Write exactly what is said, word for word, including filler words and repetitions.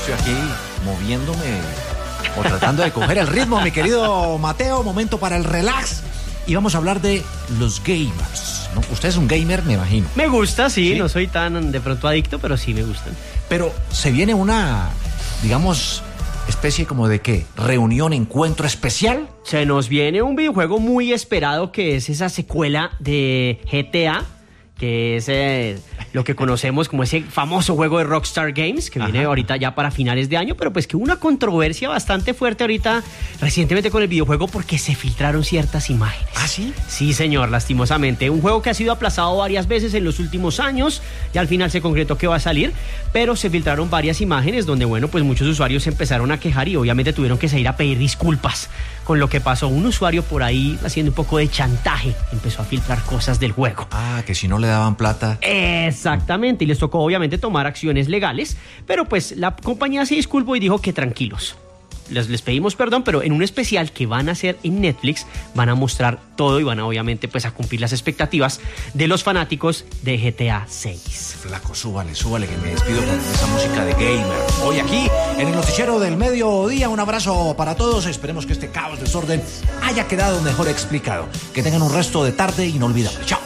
estoy aquí moviéndome o tratando de coger el ritmo, mi querido Mateo. Momento para el relax. Y vamos a hablar de los gamers, ¿no? Usted es un gamer, me imagino. Me gusta, sí, ¿Sí? No soy tan de pronto adicto, pero sí me gustan. Pero se viene una, digamos, especie como de ¿qué? Reunión, encuentro especial. Se nos viene un videojuego muy esperado que es esa secuela de G T A, que es eh, lo que conocemos como ese famoso juego de Rockstar Games, que viene Ajá. ahorita ya para finales de año, pero pues que hubo una controversia bastante fuerte ahorita recientemente con el videojuego porque se filtraron ciertas imágenes. ¿Ah, sí? Sí, señor, lastimosamente. Un juego que ha sido aplazado varias veces en los últimos años, ya al final se concretó que va a salir, pero se filtraron varias imágenes donde, bueno, pues muchos usuarios se empezaron a quejar y obviamente tuvieron que salir a pedir disculpas con lo que pasó. Un usuario por ahí haciendo un poco de chantaje empezó a filtrar cosas del juego. Ah, que si no le daban plata. Exactamente, y les tocó obviamente tomar acciones legales, pero pues la compañía se disculpó y dijo que tranquilos. Les, les pedimos perdón, pero en un especial que van a hacer en Netflix van a mostrar todo y van a obviamente pues a cumplir las expectativas de los fanáticos de G T A seis. Flaco, súbale, súbale que me despido con esa música de gamer. Hoy aquí en el noticiero del mediodía, un abrazo para todos. Esperemos que este caos, desorden haya quedado mejor explicado. Que tengan un resto de tarde inolvidable. Chao.